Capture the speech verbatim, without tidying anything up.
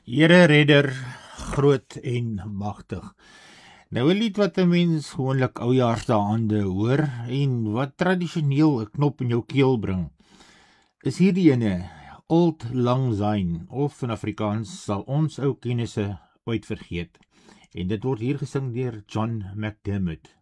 Here redder, groot en magtig. Nou 'n lied wat 'n mens gewoonlik oujaarsdaande hoor en wat tradisioneel 'n knop in jou keel bring, is hierdie ene, Auld Lang Syne, of in Afrikaans sal ons ou kennisse ooit vergeet. En dit word hier gesing deur John McDermott.